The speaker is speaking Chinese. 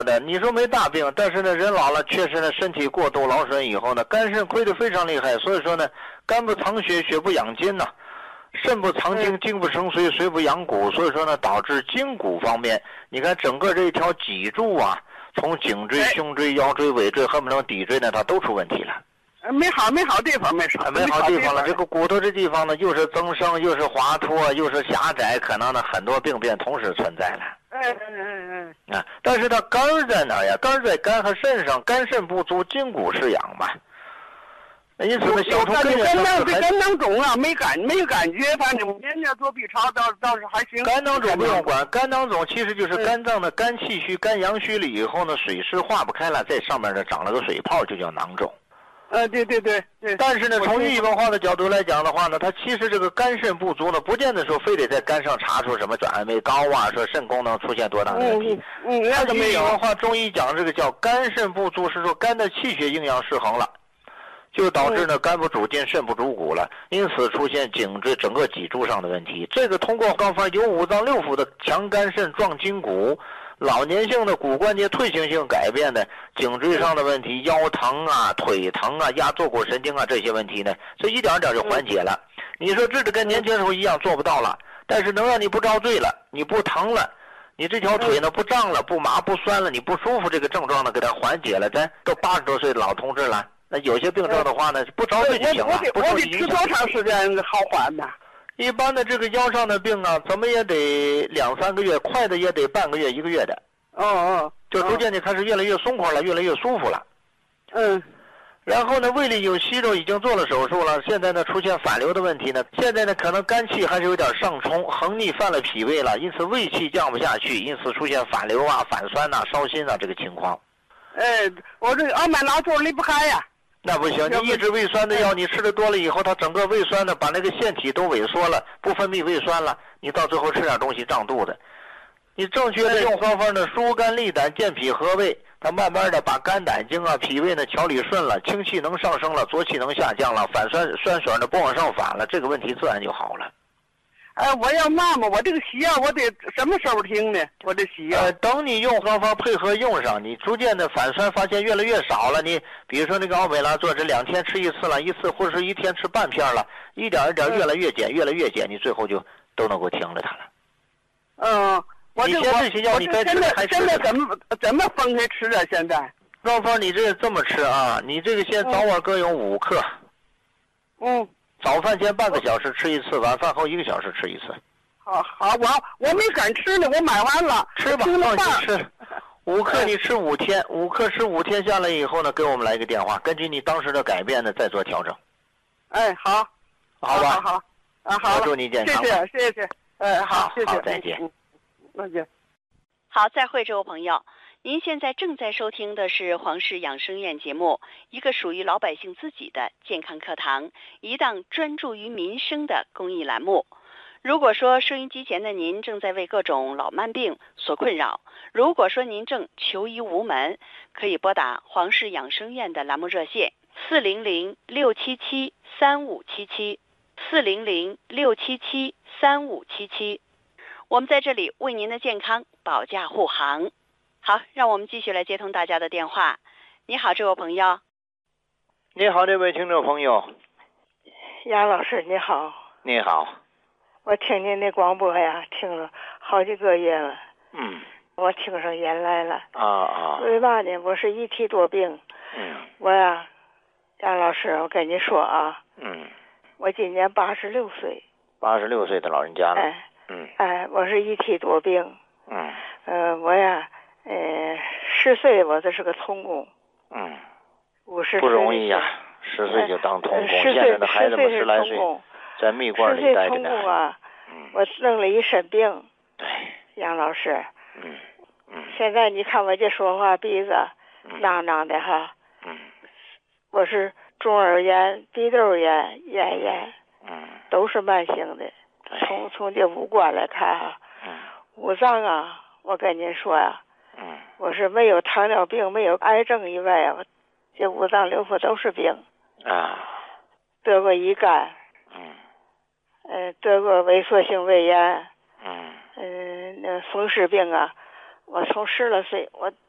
的，你说没大病，但是呢，人老了，确实呢，身体过度劳损以后呢，肝肾亏得非常厉害，所以说呢，肝不藏血，血不养筋呐，肾不藏精，精不生髓，髓不养骨，所以说呢，导致筋骨方面，你看整个这一条脊柱啊，从颈椎、胸椎、腰椎、尾椎，恨不得骶椎呢，它都出问题了。 没好地方没少， 没好地方了。这个骨头这地方呢，又是增生，又是滑脱，又是狭窄，可能呢很多病变同时存在了。啊，但是它肝在哪呀？肝在肝和肾上，肝肾不足，筋骨失养嘛。因此呢，小虫根源上肝囊肿啊，没感觉，反正天天做 B 超倒是还行。 肝囊肿不用管，肝囊肿其实就是肝脏的肝气虚、肝阳虚了以后呢，水湿化不开了，在上面呢长了个水泡，就叫囊肿。 对。 但是呢，从预防化的角度来讲的话呢，它其实这个肝肾不足呢，不见得说非得在肝上查出什么转氨酶高啊，说肾功能出现多大的问题。 那个没有。 预防化中医讲这个叫肝肾不足，是说肝的气血营养失衡了，就导致呢肝不主筋，肾不主骨了，因此出现颈椎整个脊柱上的问题。这个通过刚方有五脏六腑的强肝肾壮筋骨。老年性的骨关节退行性改变的颈椎上的问题，腰疼啊、腿疼啊、压坐骨神经啊这些问题呢，这一点点就缓解了。你说治的跟年轻时候一样做不到了，但是能让你不着罪了，你不疼了，你这条腿呢不胀了、不麻不酸了，你不舒服这个症状呢给它缓解了。咱都80多岁的老同志了，那有些病症的话呢不着罪就行了，不受影响。 我得吃多长时间好缓呢？ 一般的这个腰上的病啊，怎么也得2、3个月，快的也得半个月、1个月的。就逐渐的开始越来越松快了，越来越舒服了。然后呢，胃里有息肉，已经做了手术了，现在呢出现反流的问题呢，现在呢可能肝气还是有点上冲，横逆犯了脾胃了，因此胃气降不下去，因此出现反流啊、反酸啊、烧心啊这个情况。 我这奥麦拉座离不开呀。 那不行，你抑制胃酸的药，你吃的多了以后，它整个胃酸呢，把那个腺体都萎缩了，不分泌胃酸了，你到最后吃点东西胀肚子。你正确的用方法呢，疏肝利胆、健脾和胃，它慢慢的把肝胆经啊、脾胃呢调理顺了，清气能上升了，浊气能下降了，反酸水呢不往上反了，这个问题自然就好了。 我要那么我这个西药我得什么时候听呢？我这西药等你用方法配合用上，你逐渐的反酸发现越来越少了。你比如说那个奥美拉唑，这2天吃1次了，1次或者是1天吃半片了，一点一点越来越减，越来越减，你最后就都能够停了它了。你现在这些药你该吃的还吃。 现在怎么分开吃啊？现在药方你这么吃啊？你这个先早晚各有5克。早饭前半个小时吃1次，晚饭后1个小时吃1次。 好，我没敢吃呢，我买完了。 吃吧，放心吃。5克你吃5天，5克吃5天下来以后呢，给我们来一个电话，根据你当时的改变呢，再做调整。 好。 好吧。 好。 祝你健康。 谢谢。好，谢谢。 好，再见。 再见。 好，再会，这位朋友。您现在正在收听的是黄氏养生院节目，一个属于老百姓自己的健康课堂，一档专注于民生的公益栏目。如果说收音机前的您正在为各种老慢病所困扰，如果说您正求医无门，可以拨打黄氏养生院的栏目热线400-677-3577，400-677-3577。我们在这里为您的健康保驾护航。好，让我们继续来接通大家的电话。你好，这位朋友。 你好，这位听众朋友。 杨老师你好。 你好。 我听您的广播呀，听了好几个月了。我听上眼来了。为嘛呢？我是一体多病。我呀，杨老师，我跟你说啊。我今年86岁。 86岁的老人家了。 我是一体多病。我呀，10岁我这是个童工，50岁不容易呀，10岁就当童工，现在的孩子们10来岁在蜜罐里待着呢。 童工啊，我弄了一身病。 对， 杨老师。现在你看我这说话鼻子囔囔的哈。我是中耳炎、鼻窦炎、咽都是慢性的。从这五官来看哈，五脏啊，我跟您说呀，我是没有糖尿病、没有癌症以外啊，这五脏六腑都是病。得过乙肝。得过萎缩性胃炎。那风湿病啊，我从10来岁我